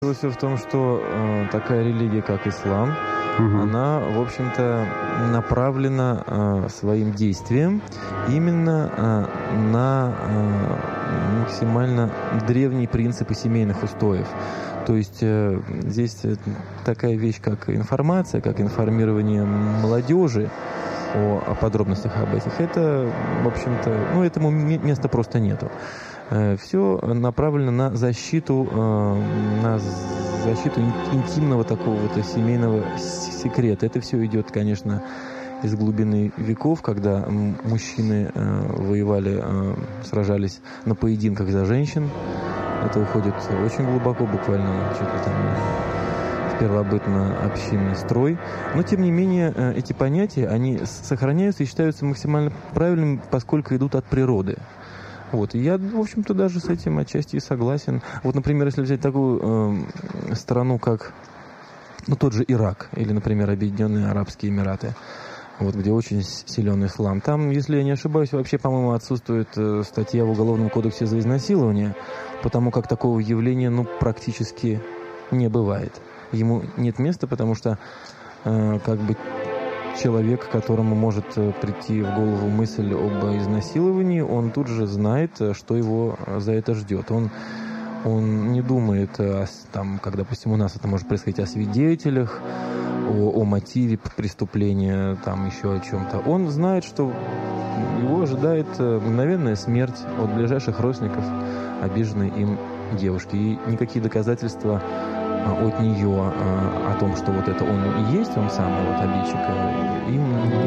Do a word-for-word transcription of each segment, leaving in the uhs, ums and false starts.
Дело все в том, что э, такая религия, как ислам, угу. она, в общем-то, направлена э, своим действием именно э, на э, максимально древние принципы семейных устоев. То есть э, здесь такая вещь, как информация, как информирование молодежи о, о подробностях об этих, это, в общем-то, ну, этому места просто нету. Все направлено на защиту, на защиту интимного такого вот семейного секрета. Это все идет, конечно, из глубины веков, когда мужчины воевали, сражались на поединках за женщин. Это уходит очень глубоко, буквально чуть ли там в первобытно-общинный строй. Но, тем не менее, эти понятия, они сохраняются и считаются максимально правильными, поскольку идут от природы. Вот. И я, в общем-то, даже с этим отчасти и согласен. Вот, например, если взять такую э, страну, как ну, тот же Ирак или, например, Объединенные Арабские Эмираты, вот, где очень силен ислам. Там, если я не ошибаюсь, вообще, по-моему, отсутствует э, статья в Уголовном кодексе за изнасилование, потому как такого явления ну, практически не бывает. Ему нет места, потому что э, как бы человек, которому может прийти в голову мысль об изнасиловании, он тут же знает, что его за это ждет. Он, он не думает, о, там, как, допустим, у нас это может происходить, о свидетелях, о, о мотиве преступления, там еще о чем-то. Он знает, что его ожидает мгновенная смерть от ближайших родственников обиженной им девушки. И никакие доказательства от нее о том, что вот это он и есть, он самый вот обидчик, им не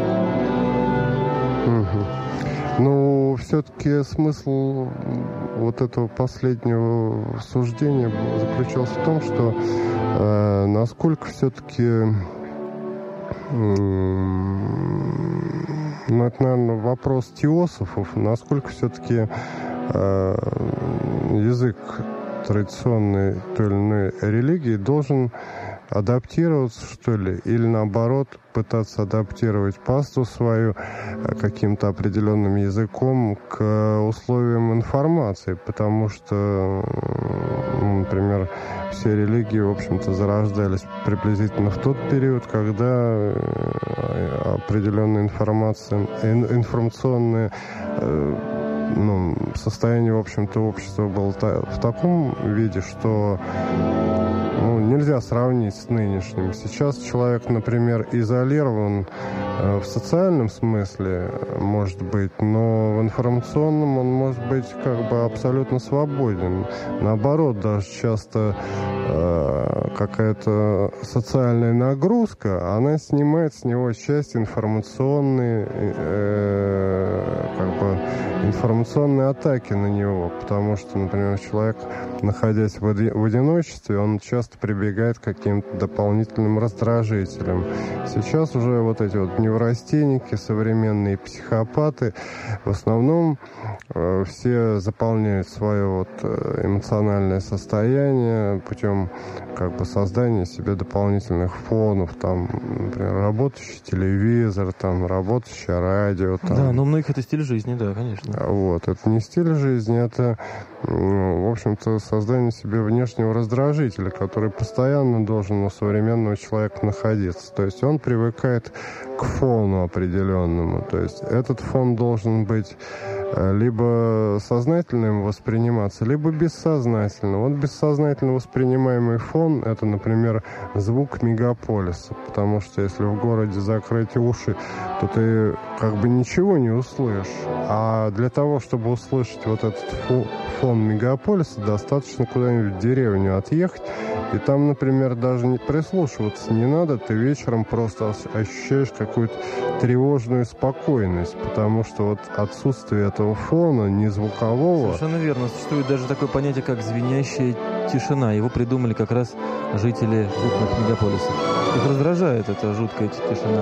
нужны. Угу. Ну, все-таки смысл вот этого последнего суждения заключался в том, что э, насколько все-таки, э, ну, это, наверное, вопрос теософов, насколько все-таки э, язык традиционной той или иной религии должен адаптироваться, что ли, или наоборот пытаться адаптировать пасту свою каким-то определенным языком к условиям информации, потому что, например, все религии, в общем-то, зарождались приблизительно в тот период, когда определенная информация, информационная ну, состояние, в общем-то, общества было в таком виде, что ну, нельзя сравнить с нынешним. Сейчас человек, например, изолирован э, в социальном смысле, может быть, но в информационном он может быть как бы абсолютно свободен. Наоборот, даже часто э, какая-то социальная нагрузка, она снимает с него часть информационной, э, как бы, информационной атаки на него, потому что, например, человек, находясь в, оди- в одиночестве, он часто прибегает к каким-то дополнительным раздражителям. Сейчас уже вот эти вот неврастенники, современные психопаты, в основном э, все заполняют свое вот эмоциональное состояние путем как бы создания себе дополнительных фонов, там, например, работающий телевизор, там, работающее радио. Там. Да, но у многих это стиль жизни, да, конечно. Вот, это не стиль жизни, это, в общем-то, создание себе внешнего раздражителя, который постоянно должен у современного человека находиться. То есть он привыкает к фону определенному. То есть этот фон должен быть либо сознательным восприниматься, либо бессознательно. Вот бессознательно воспринимаемый фон — это, например, звук мегаполиса. Потому что если в городе закрыть уши, то ты как бы ничего не услышишь. А для того, чтобы услышать вот этот фон мегаполиса, достаточно куда-нибудь в деревню отъехать. И там, например, даже не прислушиваться не надо, ты вечером просто ощущаешь какую-то тревожную спокойность, потому что вот отсутствие этого фона, не звукового... Совершенно верно. Существует даже такое понятие, как звенящая тишина. Его придумали как раз жители крупных мегаполисов. Их раздражает эта жуткая тишина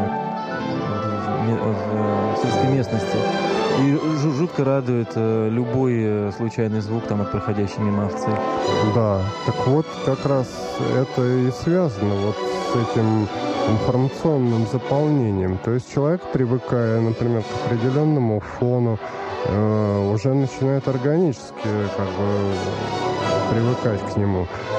в сельской местности. И жутко радует э, любой случайный звук там, от проходящей мимо овцы. Да, так вот как раз это и связано вот с этим информационным заполнением. То есть человек, привыкая, например, к определенному фону, э, уже начинает органически как бы привыкать к нему.